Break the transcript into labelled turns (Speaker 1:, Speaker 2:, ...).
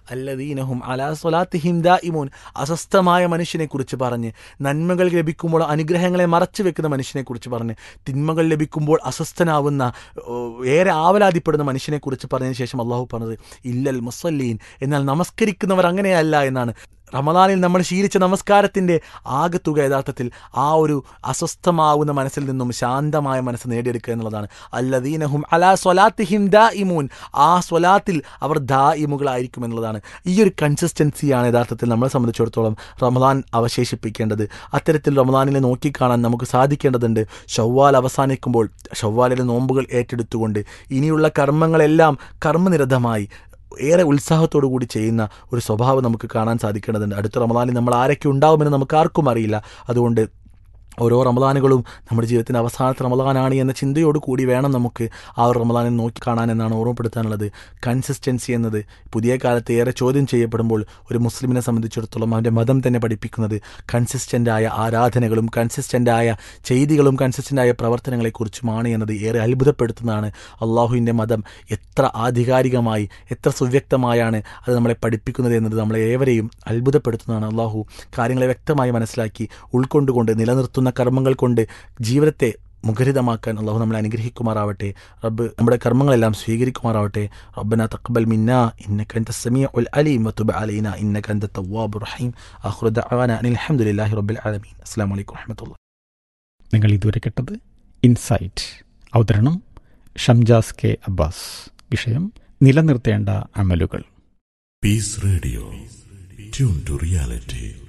Speaker 1: അല്ലദീനഹും അലാ സ്വലാത്തിഹിം ദായിമൂൻ, അസ്വസ്ഥമായ മനുഷ്യനെക്കുറിച്ച് പറഞ്ഞ്, നന്മകൾ ലഭിക്കുമ്പോൾ അനുഗ്രഹങ്ങളെ മറച്ചു വെക്കുന്ന മനുഷ്യനെക്കുറിച്ച് പറഞ്ഞ്, തിന്മകൾ ലഭിക്കുമ്പോൾ അസ്വസ്ഥനാവുന്ന, ഏറെ ആവലാതിപ്പെടുന്ന മനുഷ്യനെക്കുറിച്ച് പറഞ്ഞതിന് ശേഷം അള്ളാഹു പറഞ്ഞത് ഇല്ലൽ മുസല്ലീൻ, എന്നാൽ നമസ്കരിക്കുന്നവർ അങ്ങനെയല്ല എന്നാണ്. റമദാനിൽ നമ്മൾ ശീലിച്ച നമസ്കാരത്തിൻ്റെ ആകത്തുക യഥാർത്ഥത്തിൽ ആ ഒരു അസ്വസ്ഥമാവുന്ന മനസ്സിൽ നിന്നും ശാന്തമായ മനസ്സ് നേടിയെടുക്കുക എന്നുള്ളതാണ്. അല്ലദീനഹും അലാ സ്വലാത്തിഹിം ദായിമൂൻ, ആ സ്വലാത്തിൽ അവർ ദായിമുകളായിരിക്കും എന്നുള്ളതാണ്. ഈ ഒരു കൺസിസ്റ്റൻസിയാണ് യഥാർത്ഥത്തിൽ നമ്മളെ സംബന്ധിച്ചിടത്തോളം റമദാൻ അവശേഷിപ്പിക്കേണ്ടത്. അത്തരത്തിൽ റമദാനിനെ നോക്കിക്കാണാൻ നമുക്ക് സാധിക്കേണ്ടതുണ്ട്. ഷവ്വാൽ അവസാനിക്കുമ്പോൾ ഷവ്വാലിലെ നോമ്പുകൾ ഏറ്റെടുത്തുകൊണ്ട് ഇനിയുള്ള കർമ്മങ്ങളെല്ലാം കർമ്മനിരതമായി ഏറെ ഉത്സാഹത്തോടു കൂടി ചെയ്യുന്ന ഒരു സ്വഭാവം നമുക്ക് കാണാൻ സാധിക്കേണ്ടതുണ്ട്. അടുത്ത റമദാനിൽ നമ്മൾ ആരൊക്കെ ഉണ്ടാവുമെന്ന് നമുക്ക് ആർക്കും അറിയില്ല. അതുകൊണ്ട് ഓരോ റമദാനുകളും നമ്മുടെ ജീവിതത്തിൻ്റെ അവസാനത്തെ റമദാനാണ് എന്ന ചിന്തയോട് കൂടി വേണം നമുക്ക് ആ ഒരു റമദാനിൽ നോക്കി കാണാൻ എന്നാണ് ഓർമ്മപ്പെടുത്താനുള്ളത്. കൺസിസ്റ്റൻസി എന്നത് പുതിയ കാലത്ത് ഏറെ ചോദ്യം ചെയ്യപ്പെടുമ്പോൾ ഒരു മുസ്ലിമിനെ സംബന്ധിച്ചിടത്തോളം അവൻ്റെ മതം തന്നെ പഠിപ്പിക്കുന്നത് കൺസിസ്റ്റൻ്റായ ആരാധനകളും കൺസിസ്റ്റൻ്റായ ചെയ്തികളും കൺസിസ്റ്റൻ്റായ പ്രവർത്തനങ്ങളെക്കുറിച്ചുമാണ് എന്നത് ഏറെ അത്ഭുതപ്പെടുത്തുന്നതാണ്. അള്ളാഹുവിൻ്റെ മതം എത്ര ആധികാരികമായി എത്ര സുവ്യക്തമായാണ് അത് നമ്മളെ പഠിപ്പിക്കുന്നത് എന്നത് നമ്മളെ ഏവരെയും അത്ഭുതപ്പെടുത്തുന്നതാണ്. അള്ളാഹു കാര്യങ്ങളെ വ്യക്തമായി മനസ്സിലാക്കി ഉൾക്കൊണ്ടുകൊണ്ട് നിലനിർത്തുന്ന കർമ്മങ്ങൾ കൊണ്ട് ജീവിതത്തെ മുഖരിതമാക്കാൻ അള്ളാഹു നമ്മളെ അനുഗ്രഹിക്കുമാറാവട്ടെ. റബ്ബ് നമ്മുടെ കർമ്മങ്ങളെല്ലാം സ്വീകരിക്കുമാറാവട്ടെ. റബ്ബനാ തഖബ്ബൽ മിന്നാ ഇന്നക അൻത സമീഉൽ അലീം വതുബ് അലൈനാ ഇന്നക അൻത തവ്വാബുർ റഹീം. ആഖിറു ദഅവാനാ അൽഹംദുലില്ലാഹി റബ്ബിൽ ആലമീൻ. അസ്സലാമു അലൈക്കും വറഹ്മത്തുള്ളാഹി.
Speaker 2: നിങ്ങൾ ഇതുവരെ കേട്ടത് ഇൻസൈറ്റ്. അവതരണം ഷംജാസ് കെ അബ്ബാസ്. വിഷയം നിലനിർത്തേണ്ട അമലുകൾ.
Speaker 3: Piece radio, tune to reality.